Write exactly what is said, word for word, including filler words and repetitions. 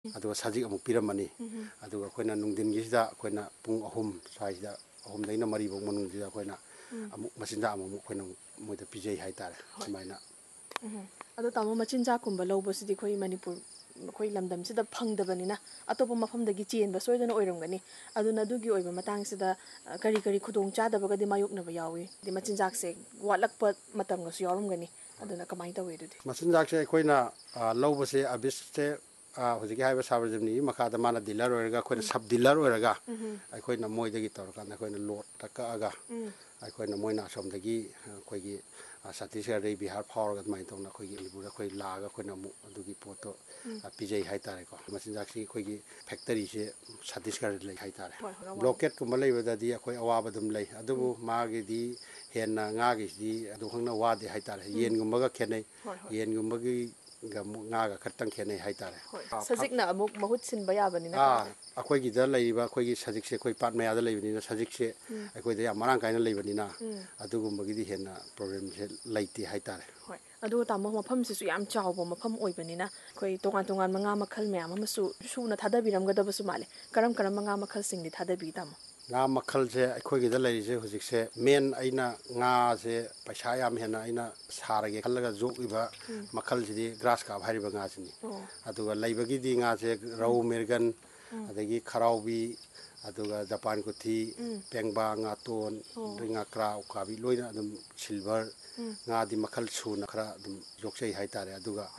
ꯑꯗꯨꯒ ꯁꯖꯤꯛ ꯑꯃꯨꯛ ꯄꯤꯔꯝꯃꯅꯤ ꯑꯗꯨꯒ ꯑꯩꯈꯣꯏꯅ ꯅꯨꯡꯊꯤꯟꯒꯤꯁꯤꯗ ꯑꯩꯈꯣꯏꯅ ꯄꯨꯡ ꯑꯍꯨꯝ ꯁ꯭ꯋꯥꯏꯁꯤꯗ ꯑꯍꯨꯝꯗꯩꯅ ꯃꯔꯤꯐꯧ ꯃꯅꯨꯡꯁꯤꯗ ꯑꯩꯈꯣꯏꯅ ꯑꯃꯨꯛ ꯃꯆꯤꯟꯖꯥꯛ ꯑꯃꯨꯛ ꯑꯩꯈꯣꯏꯅ ꯃꯣꯏꯗ ꯄꯤꯖꯩ ꯍꯥꯏꯇꯥꯔꯦ ꯁꯨꯃꯥꯏꯅ ꯑꯗꯣ ꯇꯥꯃꯣ ꯃꯆꯤꯟꯖꯥꯛꯀꯨꯝꯕ ꯂꯧꯕꯁꯤꯗꯤ ꯑꯩꯈꯣꯏ ꯃꯅꯤꯄꯨꯔ ꯑꯩꯈꯣꯏ ꯂꯝꯗꯝꯁꯤꯗ ꯐꯪꯗꯕꯅꯤꯅ ꯑꯇꯣꯞꯄ ꯃꯐꯝꯗꯒꯤ ꯆꯦꯟꯕ ꯁꯣꯏꯗꯅ ꯑꯣꯏꯔꯝꯒꯅꯤ ꯑꯗꯨꯅ ꯑꯗꯨꯒꯤ ꯑꯣꯏꯕ ꯃꯇꯥꯡꯁꯤꯗ ꯀꯔꯤ ꯀꯔꯤ ꯈꯨꯗꯣꯡꯆꯥꯗꯕꯒꯗꯤ ꯃꯥꯌꯣꯛꯅꯕ ꯌꯥꯎꯏ ꯍꯥꯏꯗꯤ ꯃꯆꯤꯟꯖꯥꯛꯁꯦ ꯋꯥꯠꯂꯛꯄ ꯃꯇꯝꯒꯁꯨ ꯌꯥꯎꯔꯝꯒꯅꯤ ꯑꯗꯨꯅ ꯀꯃꯥꯏꯅ ꯇꯧꯏ ꯑꯗꯨꯗꯤ ꯃꯆꯤꯟꯖꯥꯛꯁꯦ ꯑꯩꯈꯣꯏꯅ ꯂꯧꯕꯁꯦ ꯑꯕꯤꯁꯁꯦ ꯍꯧꯖꯤꯛꯀꯤ ꯍꯥꯏꯕ ꯁꯥꯕꯖꯝꯅꯤꯒꯤ ꯃꯈꯥꯗ ꯃꯥꯅ ꯗꯤꯂꯔ ꯑꯣꯏꯔꯒ ꯑꯩꯈꯣꯏꯅ ꯁꯕ ꯗꯤꯂꯔ ꯑꯣꯏꯔꯒ ꯑꯩꯈꯣꯏꯅ ꯃꯣꯏꯗꯒꯤ ꯇꯧꯔꯀꯥꯟꯗ ꯑꯩꯈꯣꯏꯅ ꯂꯣꯠꯇ ꯀꯛꯑꯒ ꯑꯩꯈꯣꯏꯅ ꯃꯣꯏꯅ ꯑꯁꯣꯝꯗꯒꯤ ꯑꯩꯈꯣꯏꯒꯤ ꯁꯠꯇꯤꯁꯒꯔꯗꯒꯤ ꯕꯤꯍꯥꯔ ꯐꯥꯎꯔꯒ ꯑꯗꯨꯃꯥꯏꯅ ꯇꯧꯅ ꯑꯩꯈꯣꯏꯒꯤ ꯃꯅꯤꯄꯨꯔꯗ ꯑꯩꯈꯣꯏ ꯂꯥꯛꯑꯒ ꯑꯩꯈꯣꯏꯅ ꯑꯃꯨꯛ ꯑꯗꯨꯒꯤ ꯄꯣꯠꯇꯣ ꯄꯤꯖꯩ ꯍꯥꯏꯇꯥꯔꯦꯀꯣ ꯃꯆꯤꯟꯖꯥꯛꯁꯤ ꯑꯩꯈꯣꯏꯒꯤ ꯐꯦꯛꯇꯔꯤꯁꯦ ꯁꯠꯇꯤꯁꯒꯔꯗ ꯂꯩ ꯍꯥꯏꯇꯥꯔꯦ ꯕ꯭ꯂꯣꯀꯦꯠꯀꯨꯝꯕ ꯂꯩꯕꯗꯗꯤ ꯑꯩꯈꯣꯏ ꯑꯋꯥꯕ ꯑꯗꯨꯝ ꯂꯩ ꯑꯗꯨꯕꯨ ꯃꯥꯒꯤꯗꯤ ꯍꯦꯟꯅ ꯉꯥꯒꯤꯁꯤꯗꯤ ꯑꯗꯨꯈꯛꯅ ꯋꯥꯗꯦ ꯍꯥꯏꯇꯥꯔꯦ ꯌꯦꯟꯒꯨꯝꯕꯒ ꯈꯦꯠꯅꯩ ꯌꯦꯟꯒꯨꯝꯕꯒꯤ ꯑꯃꯨꯛ ꯉꯥꯒ ꯈꯛꯇꯪ ꯈꯦꯠꯅꯩ ꯍꯥꯏꯇꯥꯔꯦ ꯁꯖꯤꯛꯅ ꯑꯃꯨꯛ ꯃꯍꯨꯠ ꯁꯤꯟꯕ ꯌꯥꯕꯅꯤꯅ ꯑꯩꯈꯣꯏꯒꯤꯗ ꯂꯩꯔꯤꯕ ꯑꯩꯈꯣꯏꯒꯤ ꯁꯖꯤꯛꯁꯦ ꯑꯩꯈꯣꯏ ꯄꯥꯠ ꯃꯌꯥꯗ ꯂꯩꯕꯅꯤꯅ ꯁꯖꯤꯛꯁꯦ ꯑꯩꯈꯣꯏꯗ ꯌꯥꯝ ꯃꯔꯥꯡ ꯀꯥꯏꯅ ꯂꯩꯕꯅꯤꯅ ꯑꯗꯨꯒꯨꯝꯕꯒꯤꯗꯤ ꯍꯦꯟꯅ ꯄ꯭ꯔꯣꯕ꯭ꯂꯦꯝꯁꯦ ꯂꯩꯇꯦ ꯍꯥꯏꯇꯥꯔꯦ ꯍꯣꯏ ꯑꯗꯨꯒ ꯇꯥꯃꯣ ꯃꯐꯝꯁꯤꯁꯨ ꯌꯥꯝ ꯆꯥꯎꯕ ꯃꯐꯝ ꯑꯣꯏꯕꯅꯤꯅ ꯑꯩꯈꯣꯏ ꯇꯣꯉꯥꯟ ꯇꯣꯉꯥꯟꯕ ꯉꯥ ꯃꯈꯜ ꯃꯌꯥꯝ ꯑꯃꯁꯨ ꯁꯨꯅ ꯊꯥꯗꯕꯤꯔꯝꯒꯗꯕꯁꯨ ꯃꯥꯜꯂꯦ ꯀꯔꯝ ꯀꯔꯝꯕ ꯉꯥ ꯃꯈꯜꯁꯤꯡꯗꯤ ꯊꯥꯗꯕꯤ ꯇꯥꯃꯣ ꯉꯥ ꯃꯈꯜꯁꯦ ꯑꯩꯈꯣꯏꯒꯤꯗ ꯂꯩꯔꯤꯁꯦ ꯍꯧꯖꯤꯛꯁꯦ ꯃꯦꯟ ꯑꯩꯅ ꯉꯥꯁꯦ ꯄꯩꯁꯥ ꯌꯥꯝ ꯍꯦꯟꯅ ꯑꯩꯅ ꯁꯥꯔꯒꯦ ꯈꯜꯂꯒ ꯌꯣꯛꯂꯤꯕ ꯃꯈꯜꯁꯤꯗꯤ ꯒ꯭ꯔꯥꯁ ꯀꯥꯞ ꯍꯥꯏꯔꯤꯕ ꯉꯥꯁꯤꯅꯤ ꯑꯗꯨꯒ ꯂꯩꯕꯒꯤꯗꯤ ꯉꯥꯁꯦ ꯔꯧ ꯃꯤꯔꯒꯟ ꯑꯗꯒꯤ ꯈꯔꯥꯎꯕꯤ ꯑꯗꯨꯒ ꯖꯄꯥꯟ ꯀꯨꯊꯤ ꯄꯦꯡꯕꯥ ꯉꯥꯇꯣꯟ ꯑꯗꯩ ꯉꯥꯀ꯭ꯔꯥ ꯎꯈꯥꯕꯤ ꯂꯣꯏꯅ ꯑꯗꯨꯝ ꯁꯤꯜꯚꯔ ꯉꯥꯗꯤ ꯃꯈꯜ ꯁꯨꯅ ꯈꯔ ꯑꯗꯨꯝ ꯌꯣꯛꯆꯩ ꯍꯥꯏꯇꯥꯔꯦ ꯑꯗꯨꯒ